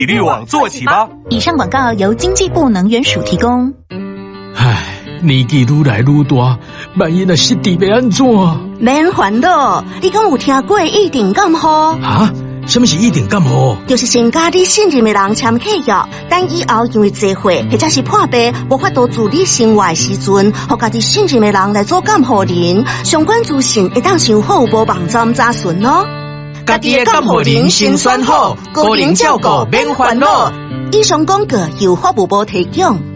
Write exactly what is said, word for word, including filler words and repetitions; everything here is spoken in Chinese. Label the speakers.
Speaker 1: 体力网做起吧！
Speaker 2: 以上广告由经济部能源署提供。
Speaker 3: 唉，年纪愈来愈大，万一若失智要安怎？
Speaker 4: 免烦恼，你敢有听过一定感冒？
Speaker 3: 啊？什么是一定感冒？
Speaker 4: 就是先甲你信任的人签契约，等以后因为聚会或者是破病无法度自理生活的时阵，互家己信任的人来做感冒人。相关资讯会当上服务部网站查询哦。
Speaker 1: 家己的感冒人先选好，个人照顾免烦恼。
Speaker 4: 以上广告由服务部提供。